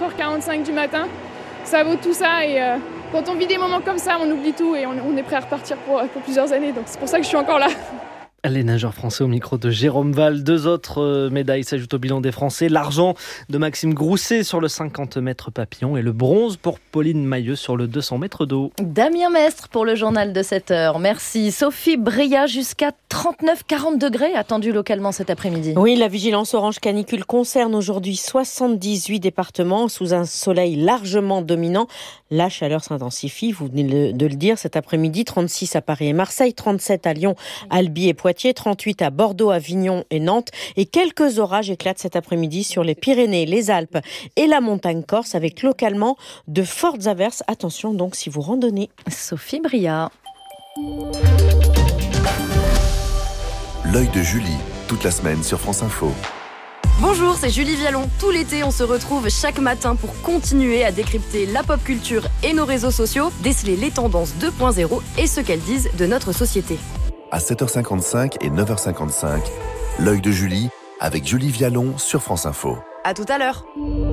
4h45 du matin. Ça vaut tout ça et quand on vit des moments comme ça, on oublie tout et on est prêt à repartir pour plusieurs années. Donc c'est pour ça que je suis encore là. Les nageurs français au micro de Jérôme Val. 2 autres médailles s'ajoutent au bilan des Français. L'argent de Maxime Grousset sur le 50 mètres papillon et le bronze pour Pauline Mailleux sur le 200 mètres d'eau. Damien Mestre pour le journal de 7h. Merci. Sophie Bria, jusqu'à 39-40 degrés attendus localement cet après-midi. Oui, la vigilance orange canicule concerne aujourd'hui 78 départements sous un soleil largement dominant. La chaleur s'intensifie, vous venez de le dire, cet après-midi, 36 à Paris et Marseille, 37 à Lyon, Albi et Poitiers, 38 à Bordeaux, Avignon et Nantes. Et quelques orages éclatent cet après-midi sur les Pyrénées, les Alpes et la montagne corse avec localement de fortes averses. Attention donc si vous randonnez. Sophie Bria. L'œil de Julie, toute la semaine sur France Info. Bonjour, c'est Julie Vialon. Tout l'été, on se retrouve chaque matin pour continuer à décrypter la pop culture et nos réseaux sociaux, déceler les tendances 2.0 et ce qu'elles disent de notre société. À 7h55 et 9h55, l'œil de Julie avec Julie Vialon sur France Info. À tout à l'heure.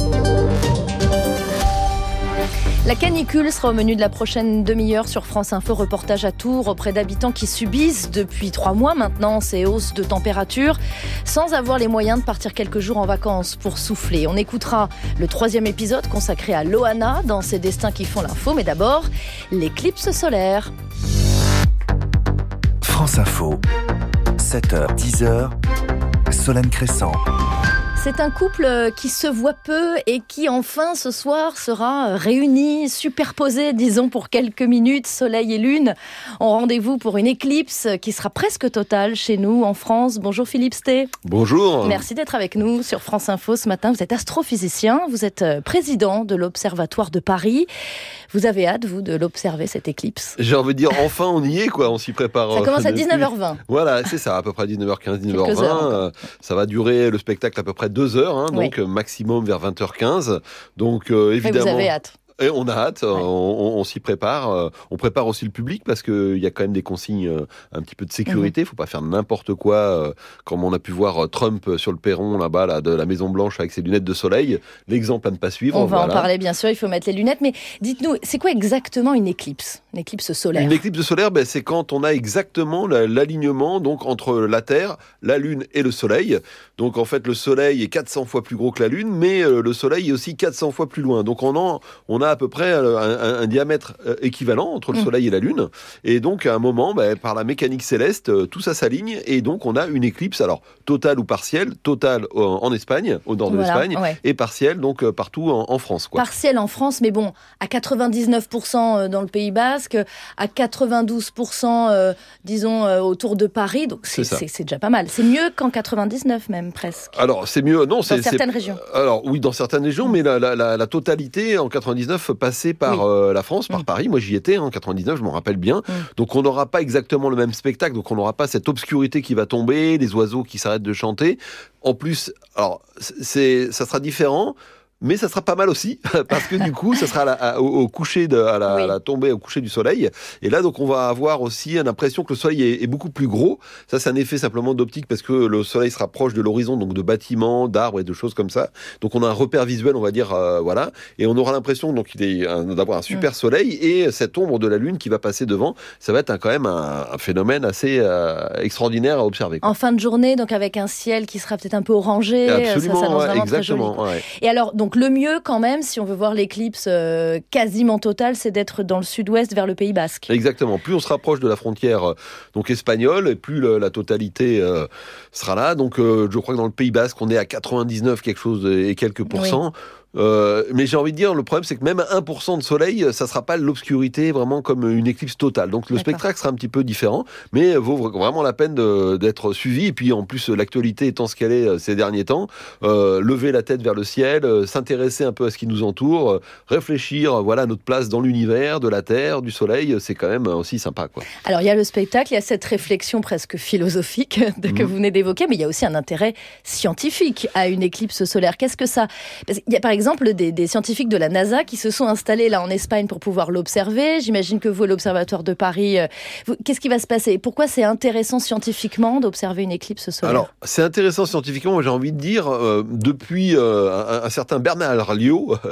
La canicule sera au menu de la prochaine demi-heure sur France Info. Reportage à Tours auprès d'habitants qui subissent depuis 3 mois maintenant ces hausses de température sans avoir les moyens de partir quelques jours en vacances pour souffler. On écoutera le 3e épisode consacré à Loana dans Ces destins qui font l'info. Mais d'abord, l'éclipse solaire. France Info, 7h, 10h, Solène Crescent. C'est un couple qui se voit peu et qui enfin ce soir sera réuni, superposé, disons pour quelques minutes. Soleil et lune ont rendez-vous pour une éclipse qui sera presque totale chez nous en France. Bonjour Philippe Sté. Bonjour. Merci d'être avec nous sur France Info ce matin. Vous êtes astrophysicien, vous êtes président de l'Observatoire de Paris. Vous avez hâte, vous, de l'observer, cette éclipse? J'ai envie de dire, enfin on y est, quoi. On s'y prépare. Ça commence à 19h20. Voilà, c'est ça, à peu près 19h15, 19h20. Ça va durer le spectacle à peu près 2 heures, hein, donc maximum vers 20h15. Donc évidemment. Mais vous avez hâte. Et on a hâte, on s'y prépare. On prépare aussi le public parce qu'il y a quand même des consignes un petit peu de sécurité. Il ne faut pas faire n'importe quoi, comme on a pu voir Trump sur le perron là-bas là, de la Maison Blanche avec ses lunettes de soleil. L'exemple à ne pas suivre. On va en parler bien sûr, il faut mettre les lunettes. Mais dites-nous, c'est quoi exactement une éclipse solaire? Une éclipse solaire, c'est quand on a exactement l'alignement donc, entre la Terre, la Lune et le Soleil. Donc en fait, le Soleil est 400 fois plus gros que la Lune, mais le Soleil est aussi 400 fois plus loin. Donc on a à peu près un diamètre équivalent entre le Soleil et la Lune. Et donc, à un moment, par la mécanique céleste, tout ça s'aligne. Et donc, on a une éclipse, alors totale ou partielle. Totale en Espagne, au nord de l'Espagne, et partielle, donc partout en France. Quoi. Partielle en France, mais bon, à 99% dans le Pays Basque, à 92%, disons, autour de Paris. Donc, c'est déjà pas mal. C'est mieux qu'en 99 même, presque. Alors, c'est mieux. Non, dans certaines régions. Alors, oui, dans certaines régions, mais la totalité, en 99, passé par la France, par Paris. Moi, j'y étais en 99, je m'en rappelle bien. Donc, on n'aura pas exactement le même spectacle. Donc, on n'aura pas cette obscurité qui va tomber, les oiseaux qui s'arrêtent de chanter. En plus, alors, ça sera différent. Mais ça sera pas mal aussi, parce que du coup, ça sera au coucher la tombée, au coucher du soleil. Et là, donc, on va avoir aussi l'impression que le soleil est beaucoup plus gros. Ça, c'est un effet simplement d'optique, parce que le soleil sera proche de l'horizon, donc de bâtiments, d'arbres et de choses comme ça. Donc, on a un repère visuel, on va dire, voilà. Et on aura l'impression, donc, d'avoir un super soleil et cette ombre de la lune qui va passer devant. Ça va être quand même un phénomène assez extraordinaire à observer. Quoi. En fin de journée, donc, avec un ciel qui sera peut-être un peu orangé. Absolument, ça s'annonce vraiment exactement. Très joli, Et alors, donc, le mieux quand même, si on veut voir l'éclipse quasiment totale, c'est d'être dans le sud-ouest vers le Pays Basque. Exactement. Plus on se rapproche de la frontière donc espagnole, et plus la totalité sera là. Donc je crois que dans le Pays Basque, on est à 99 quelque chose et quelques pourcents. Mais j'ai envie de dire, le problème c'est que même 1% de soleil, ça sera pas l'obscurité vraiment comme une éclipse totale. Donc le spectacle sera un petit peu différent, mais vaut vraiment la peine d'être suivi. Et puis en plus, l'actualité étant ce qu'elle est ces derniers temps, lever la tête vers le ciel, s'intéresser un peu à ce qui nous entoure, réfléchir à notre place dans l'univers, de la Terre, du soleil, c'est quand même aussi sympa, quoi. Alors il y a le spectacle, il y a cette réflexion presque philosophique que vous venez d'évoquer, mais il y a aussi un intérêt scientifique à une éclipse solaire. Qu'est-ce que ça... Il y a par exemple des scientifiques de la NASA qui se sont installés là en Espagne pour pouvoir l'observer. J'imagine que vous, à l'Observatoire de Paris, qu'est-ce qui va se passer? Pourquoi c'est intéressant scientifiquement d'observer une éclipse solaire? Alors, c'est intéressant scientifiquement, j'ai envie de dire, depuis un certain Bernard Liot,